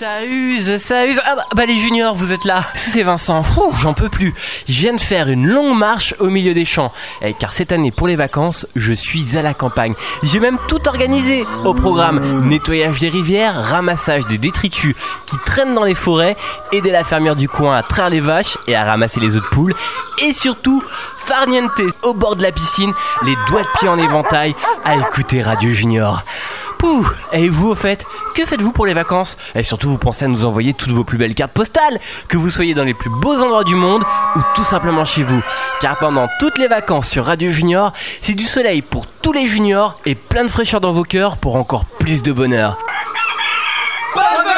Ça use. Ah bah les juniors, vous êtes là. C'est Vincent. J'en peux plus. Je viens de faire une longue marche au milieu des champs. Car cette année, pour les vacances, je suis à la campagne. J'ai même tout organisé au programme. Nettoyage des rivières, ramassage des détritus qui traînent dans les forêts, aider la fermière du coin à traire les vaches et à ramasser les œufs de poule. Et surtout, farniente au bord de la piscine, les doigts de pied en éventail, à écouter Radio Junior. Pouh. Et vous, au fait, que faites-vous pour les vacances ? Et surtout, vous pensez à nous envoyer toutes vos plus belles cartes postales, que vous soyez dans les plus beaux endroits du monde ou tout simplement chez vous. Car pendant toutes les vacances sur Radio Junior, c'est du soleil pour tous les juniors et plein de fraîcheur dans vos cœurs pour encore plus de bonheur. Bonne